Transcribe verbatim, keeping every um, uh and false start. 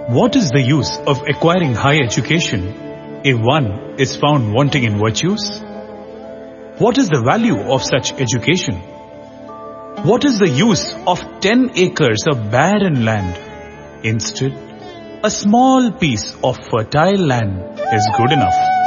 What is the use of acquiring high education if one is found wanting in virtues? What is the value of such education? What is the use of ten acres of barren land? Instead, a small piece of fertile land is good enough.